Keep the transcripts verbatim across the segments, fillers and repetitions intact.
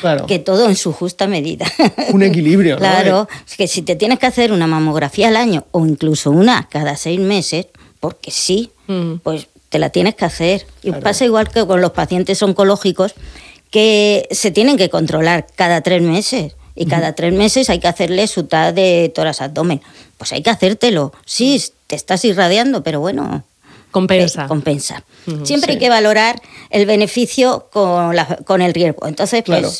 Claro. Que todo en su justa medida. Un equilibrio, ¿no? Claro, es que si te tienes que hacer una mamografía al año o incluso una cada seis meses, porque sí, mm. pues te la tienes que hacer. Y claro. pasa igual que con los pacientes oncológicos, que se tienen que controlar cada tres meses. Y cada uh-huh. tres meses hay que hacerle su T A de tórax-abdomen. Pues hay que hacértelo. Sí, te estás irradiando, pero bueno... Compensa. Eh, compensa. Uh-huh. Siempre sí. hay que valorar el beneficio con, la, con el riesgo. Entonces, pues... Claro.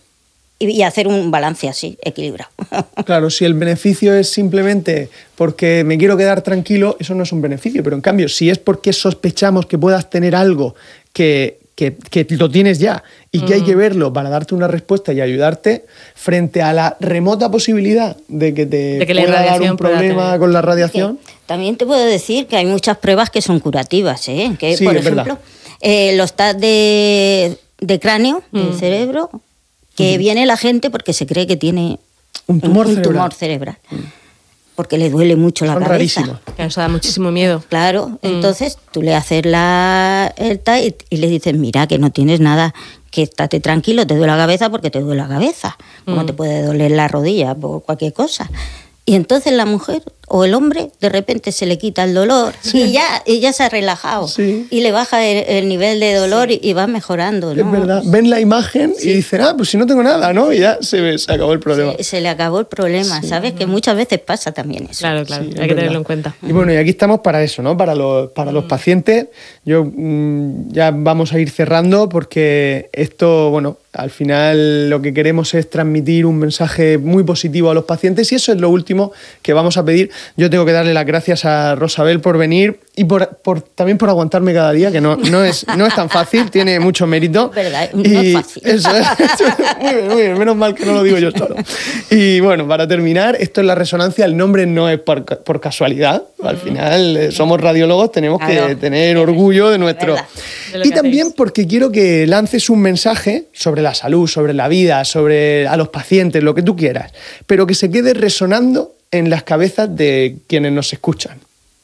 Y, y hacer un balance así, equilibrado. Claro, si el beneficio es simplemente porque me quiero quedar tranquilo, eso no es un beneficio. Pero en cambio, si es porque sospechamos que puedas tener algo que... Que, que lo tienes ya y que uh-huh. hay que verlo para darte una respuesta y ayudarte frente a la remota posibilidad de que te de que pueda dar un problema con la radiación. Que también te puedo decir que hay muchas pruebas que son curativas, ¿eh? Que, sí, por es ejemplo, eh, los T A de, de cráneo, uh-huh. del cerebro, que uh-huh. viene la gente porque se cree que tiene un tumor un, cerebral. Un tumor cerebral. Uh-huh. Porque le duele mucho la Son cabeza. Rarísimos. Claro, eso da muchísimo miedo. Claro, mm. entonces tú le haces la, el T A y, y le dices, mira, que no tienes nada, que estate tranquilo, te duele la cabeza porque te duele la cabeza, como mm. te puede doler la rodilla por cualquier cosa. Y entonces la mujer o el hombre de repente se le quita el dolor sí. y, ya, y ya se ha relajado sí. y le baja el, el nivel de dolor sí. y, y va mejorando, ¿no? Es verdad, ven la imagen sí. y dicen, ah, pues si no tengo nada, ¿no? Y ya se, ve, se acabó el problema. Se, se le acabó el problema, sí. ¿sabes? Que muchas veces pasa también eso. Claro, claro, sí, hay que tenerlo en cuenta. Y bueno, y aquí estamos para eso, ¿no? Para los, para los pacientes. Yo mmm, ya vamos a ir cerrando porque esto, bueno, al final lo que queremos es transmitir un mensaje muy positivo a los pacientes y eso es lo último que vamos a pedir. Yo tengo que darle las gracias a Rosabel por venir y por, por, también por aguantarme cada día, que no, no, es, no es tan fácil, tiene mucho mérito. Verdad, no y es fácil. Eso es, muy bien, muy bien, menos mal que no lo digo yo solo. Y bueno, para terminar, esto es La Resonancia, el nombre no es por, por casualidad, al final eh, somos radiólogos, tenemos claro. que tener orgullo de nuestro... De y también hacéis. Porque quiero que lances un mensaje sobre la salud, sobre la vida, sobre a los pacientes, lo que tú quieras, pero que se quede resonando en las cabezas de quienes nos escuchan.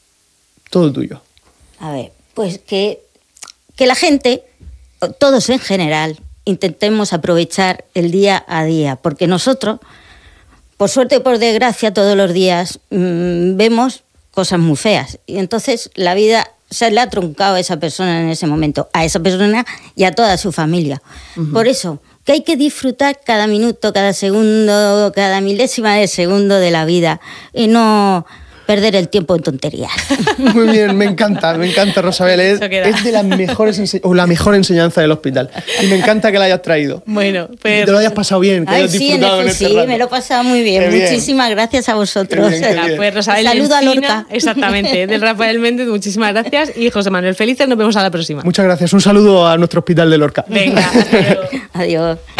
Todo tuyo. A ver, pues que, que la gente, todos en general, intentemos aprovechar el día a día, porque nosotros, por suerte o por desgracia, todos los días mmm, vemos cosas muy feas. Y entonces la vida se le ha truncado a esa persona en ese momento, a esa persona y a toda su familia. Uh-huh. Por eso, que hay que disfrutar cada minuto, cada segundo, cada milésima de segundo de la vida y no perder el tiempo en tonterías. Muy bien, me encanta, me encanta, Rosabel. Es, es de las mejores ense- o la mejor enseñanza del hospital. Y me encanta que la hayas traído. Bueno, pues... Que te lo hayas pasado bien, que Ay, hayas sí, disfrutado en, en este sí, rato. me lo he pasado muy bien. bien. Muchísimas gracias a vosotros. Qué bien, qué bien. Pues Rosabel Saludo a Encina, Lorca. Exactamente, del Rafael Méndez, muchísimas gracias. Y José Manuel Felices, nos vemos a la próxima. Muchas gracias. Un saludo a nuestro hospital de Lorca. Venga, hasta luego. Adiós.